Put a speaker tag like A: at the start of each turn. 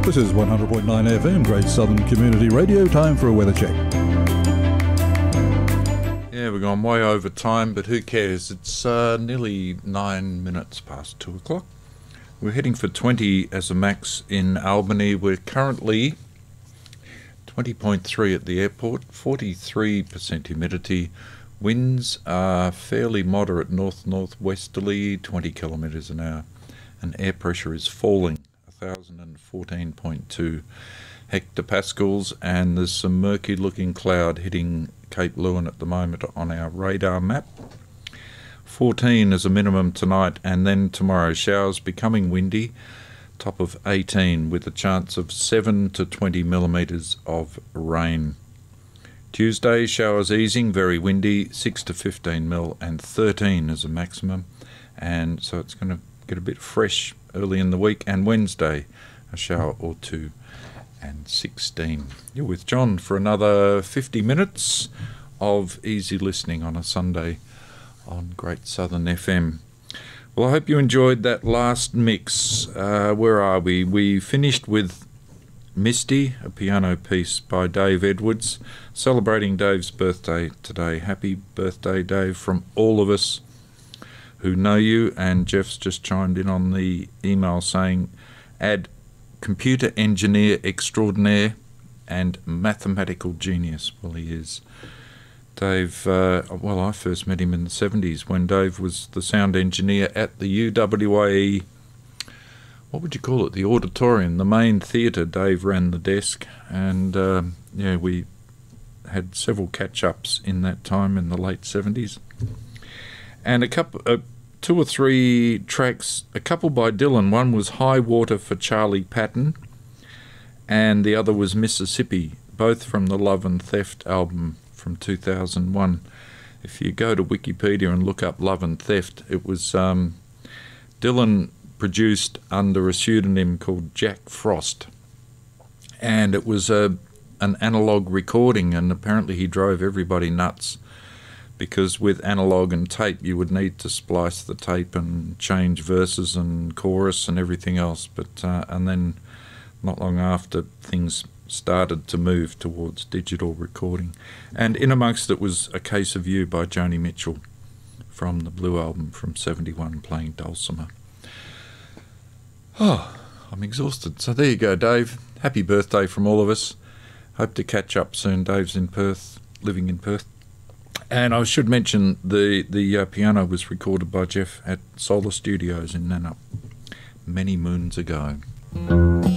A: This is 100.9 FM, Great Southern Community Radio. Time for a weather check.
B: Yeah, we've gone way over time, but who cares? It's nearly 9 minutes past 2 o'clock. We're heading for 20 as a max in Albany. We're currently 20.3 at the airport, 43% humidity. Winds are fairly moderate, north-northwesterly, 20 kilometres an hour. And air pressure is falling, 1,014.2 hectopascals, and there's some murky-looking cloud hitting Cape Leeuwin at the moment on our radar map. 14 as a minimum tonight, and then tomorrow showers becoming windy, top of 18 with a chance of 7 to 20 millimetres of rain. Tuesday showers easing, very windy, 6 to 15 mil, and 13 as a maximum, and so it's going to get a bit fresh early in the week. And Wednesday a shower or two and 16. You're with John for another 50 minutes of easy listening on a Sunday on Great Southern FM. Well, I hope you enjoyed that last mix. Where are we? We finished with Misty, a piano piece by Dave Edwards, celebrating Dave's birthday today. Happy birthday, Dave, from all of us who know you. And Jeff's just chimed in on the email saying, add computer engineer extraordinaire and mathematical genius. Well, he is. Dave, well, I first met him in the 70s when Dave was the sound engineer at the UWAE, what would you call it, the auditorium, the main theatre. Dave ran the desk, and yeah, we had several catch-ups in that time in the late 70s. And a couple, 2 or 3 tracks, a couple by Dylan. One was High Water for Charlie Patton, and the other was Mississippi, both from the Love and Theft album from 2001. If you go to Wikipedia and look up Love and Theft, it was Dylan produced under a pseudonym called Jack Frost, and it was an analogue recording, and apparently he drove everybody nuts, because with analogue and tape you would need to splice the tape and change verses and chorus and everything else, but and then not long after, things started to move towards digital recording. And in amongst it was A Case of You by Joni Mitchell from the Blue album from 71, playing dulcimer. Oh, I'm exhausted. So there you go, Dave. Happy birthday from all of us. Hope to catch up soon. Dave's in Perth, living in Perth. And I should mention the piano was recorded by Jeff at Solar Studios in Nannup many moons ago.